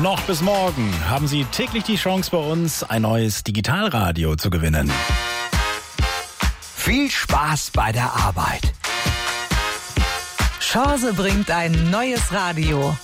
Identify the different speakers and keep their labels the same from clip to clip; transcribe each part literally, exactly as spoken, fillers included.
Speaker 1: Noch bis morgen haben Sie täglich die Chance, bei uns ein neues Digitalradio zu gewinnen.
Speaker 2: Viel Spaß bei der Arbeit.
Speaker 3: Chance bringt ein neues Radio.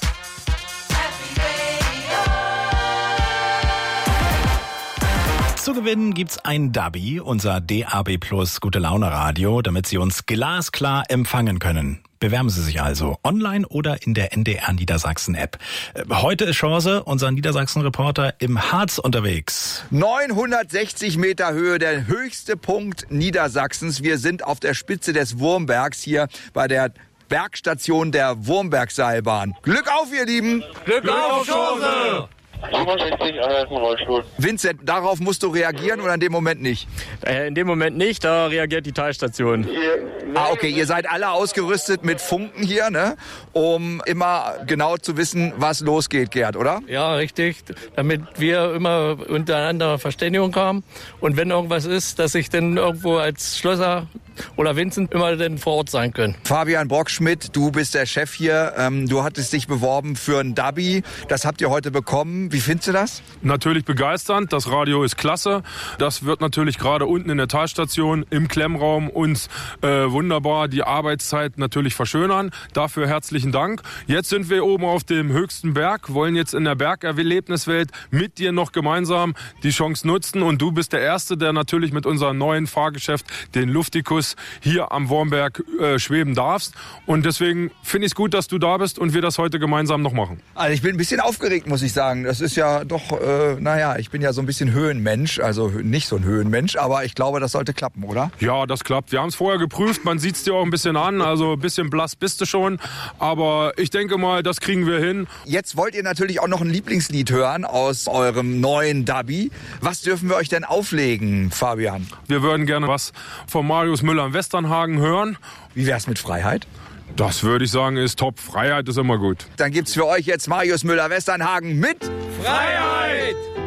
Speaker 1: Zu gewinnen gibt's ein Dabi, unser D A B Plus Gute-Laune-Radio, damit Sie uns glasklar empfangen können. Bewerben Sie sich also online oder in der N D R Niedersachsen-App. Heute ist Chance, unser Niedersachsen-Reporter im Harz unterwegs.
Speaker 4: neunhundertsechzig Meter Höhe, der höchste Punkt Niedersachsens. Wir sind auf der Spitze des Wurmbergs hier bei der Bergstation der Wurmbergseilbahn. Glück auf, ihr Lieben!
Speaker 5: Glück, Glück auf, Chance!
Speaker 6: fünfundsechzig, anhalten, Rollstuhl.
Speaker 4: Vincent, darauf musst du reagieren oder in dem Moment nicht?
Speaker 5: Äh, in dem Moment nicht, da reagiert die Talstation.
Speaker 4: Ah, okay, ihr seid alle ausgerüstet mit Funken hier, ne? Um immer genau zu wissen, was losgeht, Gerd, oder?
Speaker 5: Ja, richtig, damit wir immer untereinander Verständigung haben. Und wenn irgendwas ist, dass ich dann irgendwo als Schlosser oder Vincent immer dann vor Ort sein können.
Speaker 4: Fabian Brockschmidt, du bist der Chef hier. Ähm, du hattest dich beworben für ein Dabi. Das habt ihr heute bekommen. Wie findest du das?
Speaker 7: Natürlich begeisternd. Das Radio ist klasse. Das wird natürlich gerade unten in der Talstation im Klemmraum uns äh, wunderbar die Arbeitszeit natürlich verschönern. Dafür herzlichen Dank. Jetzt sind wir oben auf dem höchsten Berg, wollen jetzt in der Bergerlebniswelt mit dir noch gemeinsam die Chance nutzen. Und du bist der Erste, der natürlich mit unserem neuen Fahrgeschäft, den Luftikus, hier am Wurmberg äh, schweben darfst. Und deswegen finde ich es gut, dass du da bist und wir das heute gemeinsam noch machen.
Speaker 4: Also ich bin ein bisschen aufgeregt, muss ich sagen. Das ist ja doch, äh, naja, ich bin ja so ein bisschen Höhenmensch, also nicht so ein Höhenmensch, aber ich glaube, das sollte klappen, oder?
Speaker 7: Ja, das klappt. Wir haben es vorher geprüft, man sieht es dir auch ein bisschen an, also ein bisschen blass bist du schon, aber ich denke mal, das kriegen wir hin.
Speaker 4: Jetzt wollt ihr natürlich auch noch ein Lieblingslied hören aus eurem neuen Dabi. Was dürfen wir euch denn auflegen, Fabian?
Speaker 7: Wir würden gerne was von Marius Müller im Westernhagen hören.
Speaker 4: Wie wär's mit Freiheit?
Speaker 7: Das würde ich sagen, ist top. Freiheit ist immer gut.
Speaker 4: Dann gibt's für euch jetzt Marius Müller-Westernhagen mit
Speaker 5: Freiheit!